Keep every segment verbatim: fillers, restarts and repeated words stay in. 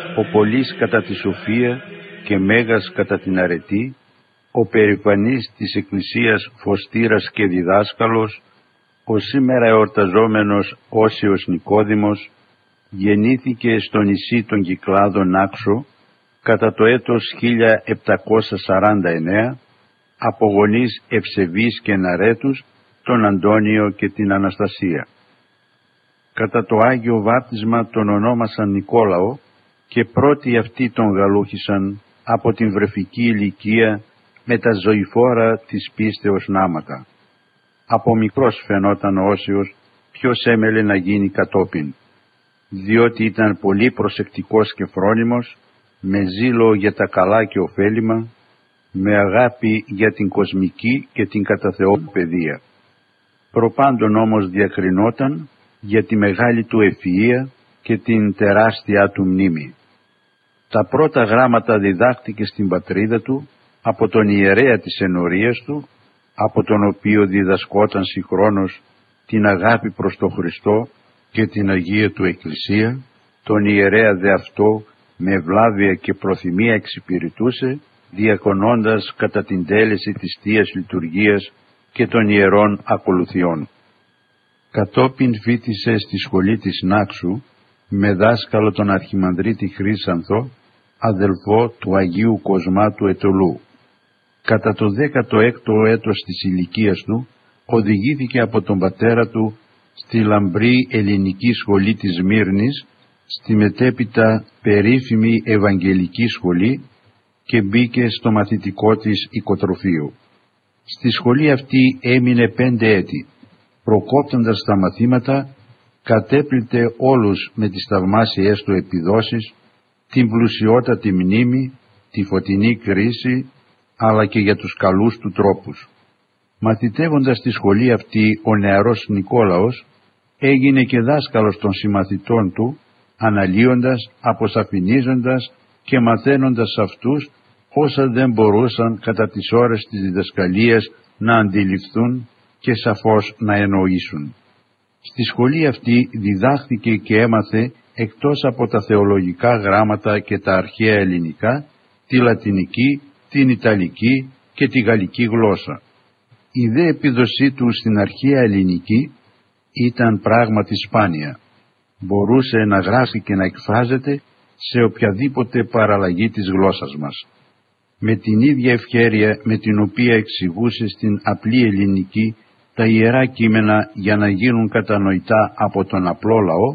ο πολύς κατά τη σοφία και μέγας κατά την αρετή, ο περηφανής της Εκκλησίας φωστήρας και διδάσκαλος, ο σήμερα εορταζόμενος Όσιος Νικόδημος, γεννήθηκε στο νησί των Κυκλάδων Άξο κατά το έτος χίλια επτακόσια σαράντα εννέα, από γονείς ευσεβείς και εναρέτους, τον Αντώνιο και την Αναστασία. Κατά το Άγιο Βάπτισμα τον ονόμασαν Νικόλαο και πρώτοι αυτοί τον γαλούχησαν από την βρεφική ηλικία με τα ζωηφόρα της πίστεως νάματα. Από μικρός φαινόταν ο Όσιος ποιος έμελε να γίνει κατόπιν, διότι ήταν πολύ προσεκτικός και φρόνιμος, με ζήλο για τα καλά και ωφέλιμα, με αγάπη για την κοσμική και την κατά Θεό παιδεία. Προπάντων όμως διακρινόταν για τη μεγάλη του ευφυΐα και την τεράστια του μνήμη. Τα πρώτα γράμματα διδάχτηκε στην πατρίδα του από τον ιερέα της ενορίας του, από τον οποίο διδασκόταν συγχρόνως την αγάπη προς τον Χριστό και την Αγία του Εκκλησία, τον ιερέα δε αυτό με ευλάβεια και προθυμία εξυπηρετούσε, διακονώντας κατά την τέλεση της Θείας Λειτουργίας και των ιερών ακολουθιών. Κατόπιν φοίτησε στη σχολή της Νάξου με δάσκαλο τον Αρχιμανδρίτη Χρύσανθο, αδελφό του Αγίου Κοσμά του Αιτωλού. Κατά το δέκατο έκτο έτος της ηλικίας του οδηγήθηκε από τον πατέρα του στη λαμπρή ελληνική σχολή της Σμύρνης, στη μετέπειτα περίφημη Ευαγγελική Σχολή, και μπήκε στο μαθητικό της οικοτροφείο. Στη σχολή αυτή έμεινε πέντε έτη. Προκόπτοντας τα μαθήματα, κατέπλητε όλους με τις θαυμάσιες του επιδόσεις, την πλουσιότατη μνήμη, τη φωτεινή κρίση, αλλά και για τους καλούς του τρόπους. Μαθητεύοντας στη σχολή αυτή, ο νεαρός Νικόλαος έγινε και δάσκαλος των συμμαθητών του, αναλύοντας, αποσαφηνίζοντας και μαθαίνοντας αυτούς όσα δεν μπορούσαν κατά τις ώρες της διδασκαλίας να αντιληφθούν και σαφώς να εννοήσουν. Στη σχολή αυτή διδάχθηκε και έμαθε, εκτός από τα θεολογικά γράμματα και τα αρχαία ελληνικά, τη λατινική, την ιταλική και τη γαλλική γλώσσα. Η δε επίδοσή του στην αρχαία ελληνική ήταν πράγματι σπάνια. Μπορούσε να γράφει και να εκφράζεται σε οποιαδήποτε παραλλαγή της γλώσσας μας. Με την ίδια ευχέρεια με την οποία εξηγούσε στην απλή ελληνική τα ιερά κείμενα για να γίνουν κατανοητά από τον απλό λαό,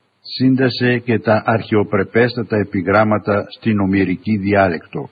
σύντασε και τα αρχαιοπρεπέστατα επιγράμματα στην ομηρική διάλεκτο.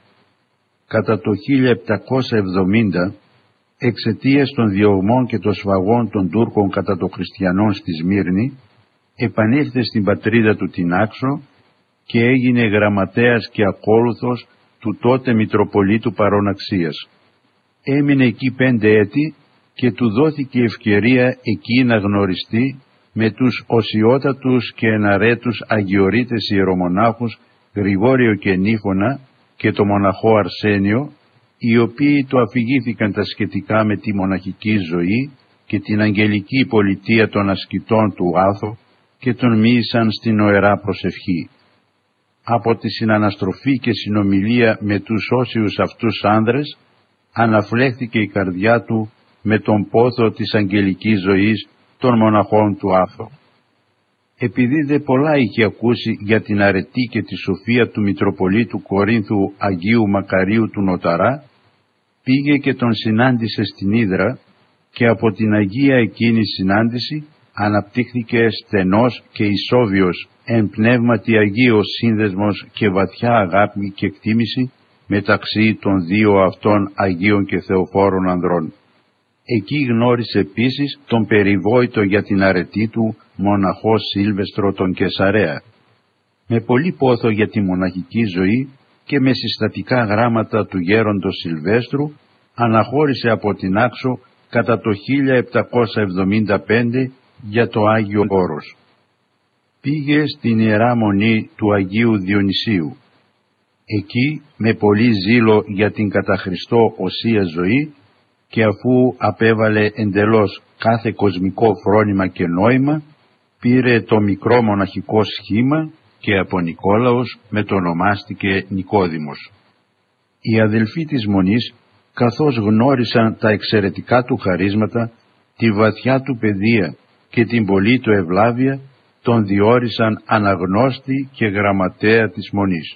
Κατά το χίλια επτακόσια εβδομήντα, εξαιτίας των διωγμών και των σφαγών των Τούρκων κατά των χριστιανών στη Σμύρνη, επανήλθε στην πατρίδα του την Άξο και έγινε γραμματέας και ακόλουθος του τότε Μητροπολίτου Παροναξίας. Έμεινε εκεί πέντε έτη και του δόθηκε ευκαιρία εκεί να γνωριστεί με τους οσιότατους και εναρέτους αγιορείτες ιερομονάχους Γρηγόριο και Νύφωνα και το μοναχό Αρσένιο, οι οποίοι το αφηγήθηκαν τα σχετικά με τη μοναχική ζωή και την αγγελική πολιτεία των ασκητών του Άθο και τον μοίησαν στην οερά προσευχή. Από τη συναναστροφή και συνομιλία με τους όσιους αυτούς άνδρες αναφλέχθηκε η καρδιά του με τον πόθο της αγγελικής ζωής των μοναχών του Άθο. Επειδή δε πολλά είχε ακούσει για την αρετή και τη σοφία του Μητροπολίτου Κορίνθου Αγίου Μακαρίου του Νοταρά, πήγε και τον συνάντησε στην Ύδρα και από την Αγία εκείνη συνάντηση αναπτύχθηκε στενός και ισόβιος εν πνεύματι Αγίος σύνδεσμος και βαθιά αγάπη και εκτίμηση μεταξύ των δύο αυτών Αγίων και Θεοφόρων ανδρών. Εκεί γνώρισε επίσης τον περιβόητο για την αρετή του μοναχό Σίλβεστρο τον Κεσαρέα. Με πολύ πόθο για τη μοναχική ζωή και με συστατικά γράμματα του γέροντος Σιλβέστρου αναχώρησε από την Άξο κατά το χίλια επτακόσια εβδομήντα πέντε για το Άγιο Όρος. Πήγε στην Ιερά Μονή του Αγίου Διονυσίου. Εκεί με πολύ ζήλο για την κατά Χριστό οσία ζωή και αφού απέβαλε εντελώς κάθε κοσμικό φρόνημα και νόημα, πήρε το μικρό μοναχικό σχήμα και από Νικόλαος μετονομάστηκε Νικόδημος. Οι αδελφοί της Μονής, καθώς γνώρισαν τα εξαιρετικά του χαρίσματα, τη βαθιά του παιδεία και την πολλή του ευλάβεια, τον διόρισαν αναγνώστη και γραμματέα της Μονής.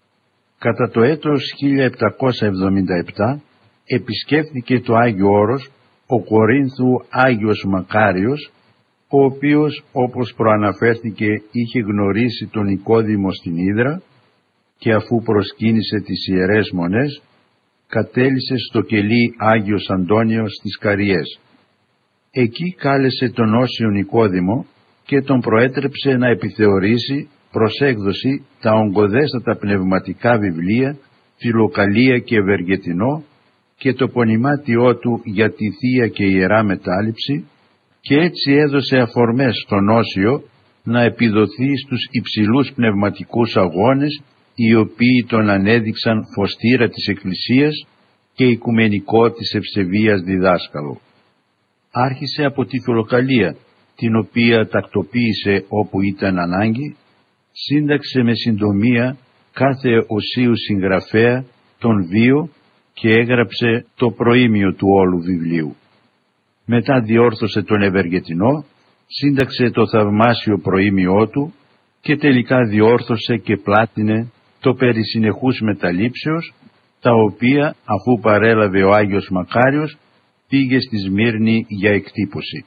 Κατά το έτος χίλια επτακόσια εβδομήντα επτά επισκέφθηκε το Άγιο Όρος ο Κορίνθου Άγιος Μακάριος, ο οποίος, όπως προαναφέρθηκε, είχε γνωρίσει τον Νικόδημο στην Ύδρα και αφού προσκύνησε τις Ιερές Μονές, κατέλησε στο κελί Άγιος Αντώνιος στις Καριές. Εκεί κάλεσε τον Όσιο Νικόδημο και τον προέτρεψε να επιθεωρήσει προς έκδοση τα ογκωδέστατα πνευματικά βιβλία, Φιλοκαλία και Ευεργετινό και το πονημάτιό του για τη Θεία και Ιερά Μετάληψη, και έτσι έδωσε αφορμές στον Όσιο να επιδοθεί στους υψηλούς πνευματικούς αγώνες, οι οποίοι τον ανέδειξαν φωστήρα της Εκκλησίας και οικουμενικό της ευσεβίας διδάσκαλο. Άρχισε από τη Φιλοκαλία, την οποία τακτοποίησε όπου ήταν ανάγκη, σύνταξε με συντομία κάθε οσίου συγγραφέα τον βίο και έγραψε το προήμιο του όλου βιβλίου. Μετά διόρθωσε τον Ευεργετινό, σύνταξε το θαυμάσιο προήμιό του και τελικά διόρθωσε και πλάτινε το περί συνεχούς μεταλήψεως, τα οποία, αφού παρέλαβε ο Άγιος Μακάριος, πήγε στη Σμύρνη για εκτύπωση.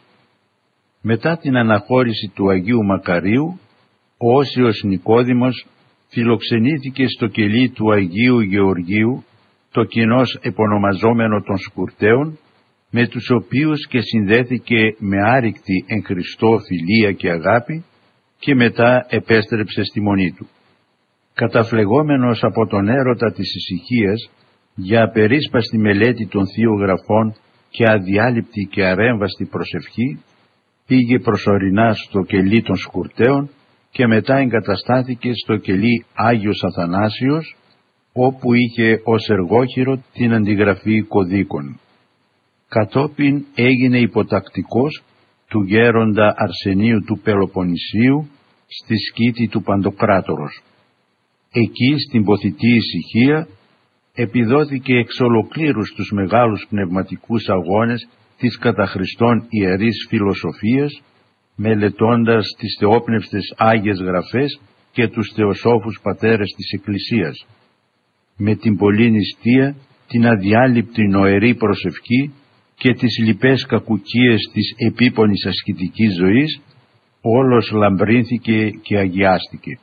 Μετά την αναχώρηση του Αγίου Μακαρίου, ο Όσιος Νικόδημος φιλοξενήθηκε στο κελί του Αγίου Γεωργίου, το κοινώς επωνομαζόμενο των Σκουρτέων, με τους οποίους και συνδέθηκε με άρρηκτη εν Χριστώ φιλία και αγάπη, και μετά επέστρεψε στη Μονή του. Καταφλεγόμενος από τον έρωτα της ησυχίας για απερίσπαστη μελέτη των Θείων Γραφών και αδιάλειπτη και αρέμβαστη προσευχή, πήγε προσωρινά στο κελί των Σκουρτέων και μετά εγκαταστάθηκε στο κελί Άγιος Αθανάσιος, όπου είχε ως εργόχειρο την αντιγραφή κωδίκων. Κατόπιν έγινε υποτακτικός του γέροντα Αρσενίου του Πελοποννησίου στη σκήτη του Παντοκράτορος. Εκεί στην ποθητή ησυχία επιδόθηκε εξ ολοκλήρου στους μεγάλους πνευματικούς αγώνες της κατά Χριστόν ιερής φιλοσοφίας, μελετώντας τις θεόπνευστες Άγιες Γραφές και τους θεοσόφους πατέρες της Εκκλησίας. Με την πολλή νηστεία, την αδιάλειπτη νοερή προσευχή και τις λοιπές κακουκίες της επίπονης ασκητικής ζωής, όλος λαμπρύνθηκε και αγιάστηκε.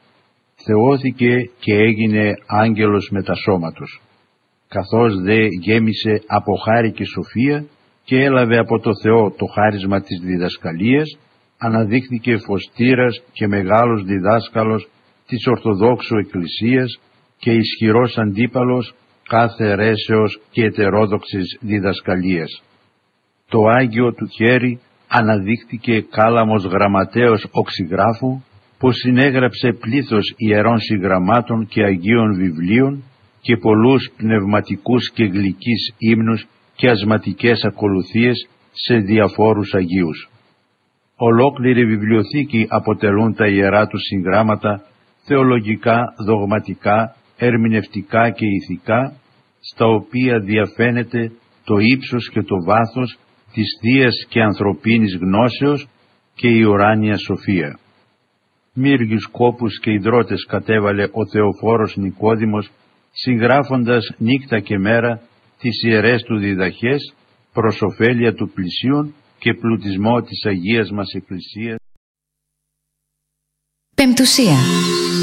Θεώθηκε και έγινε άγγελος μετασώματος. Καθώς δε γέμισε από χάρη και σοφία και έλαβε από το Θεό το χάρισμα της διδασκαλίας, αναδείχθηκε φωστήρας και μεγάλος διδάσκαλος της Ορθοδόξου Εκκλησίας και ισχυρός αντίπαλος κάθε αιρέσεως και ετερόδοξης διδασκαλίας. Το Άγιο του χέρι αναδείχθηκε κάλαμος γραμματέως οξυγράφου, που συνέγραψε πλήθος ιερών συγγραμμάτων και αγίων βιβλίων και πολλούς πνευματικούς και γλυκείς ύμνους και ασματικές ακολουθίες σε διαφόρους Αγίους. Ολόκληρη βιβλιοθήκη αποτελούν τα ιερά του συγγράμματα, θεολογικά, δογματικά, ερμηνευτικά και ηθικά, στα οποία διαφαίνεται το ύψος και το βάθος της θείας και ανθρωπίνης γνώσεως και η ουράνια σοφία. Μύριους κόπους και ιδρώτες κατέβαλε ο Θεοφόρος Νικόδημος, συγγράφοντας νύχτα και μέρα τις ιερές του διδαχές προς ωφέλεια του πλησίον και πλουτισμό της Αγίας μας Εκκλησίας. Πεμπτουσία.